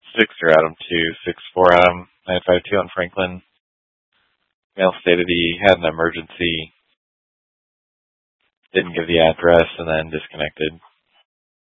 Sixer Adam 2, 6-4 Adam, 952 on Franklin. Mail stated he had an emergency, didn't give the address, and then disconnected.